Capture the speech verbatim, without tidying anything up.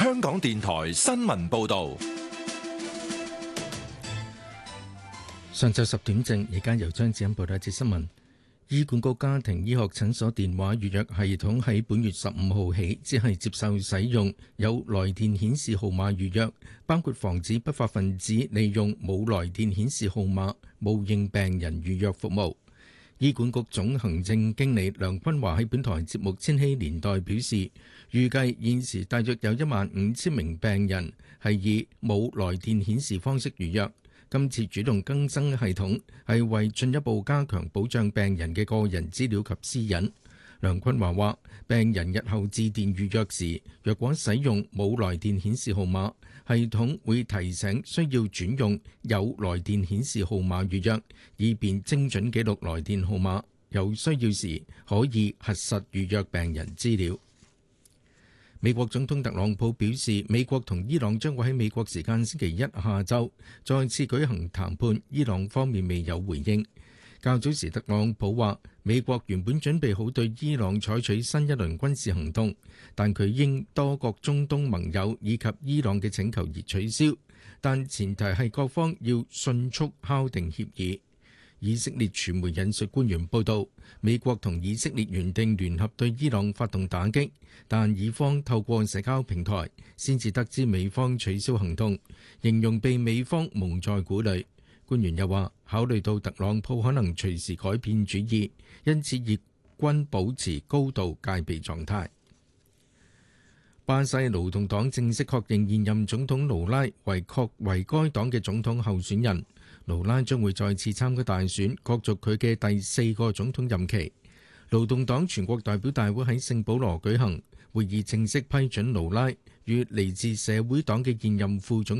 香港電台新聞報道。 上晝十點正，而家由張子欣報道一節新聞。醫管局家庭醫學診所電話預約系統喺本月十五號起，只係接受使用有來電顯示號碼預約，包括防止不法分子利用冇來電顯示號碼冒認病人預約服務。醫管局總行政經理梁坤華喺本台節目《千禧年代》表示，預計現時大約有一萬五千名病人係以冇來電顯示方式預約。今次主動更新系統係為進一步加強保障病人嘅個人資料及私隱。梁坤華話：病人日後致電預約時，若果使用冇來電顯示號碼，系統會提醒需要轉用有來電顯示號碼預約，以便精準記錄來電號碼。有需要時可以核實預約病人資料。美國總統特朗普表示，美國同伊朗將會喺美國時間星期一下晝再次舉行談判，伊朗方面未有回應。較早時，特朗普話美國原本準備好對伊朗採取新一輪軍事行動，但佢應多國中東盟友以及伊朗嘅請求而取消，但前提係各方要迅速敲定協議。以色列傳媒引述官員報道，美國同以色列原定聯合對伊朗發動打擊，但以方透過社交平台先至得知美方取消行動，形容被美方蒙在鼓裏。官員又話，考慮到特朗普可能隨時改變主意，因此以軍保持高度戒備狀態。巴西勞動黨正式確認現任總統盧拉為確為該黨嘅總統候選人。盧拉將會再次參加大選，角逐佢嘅第四個總統任期。勞動黨全國代表大會喺聖保羅舉行會議，正式批准盧拉與嚟自社會黨嘅現任副總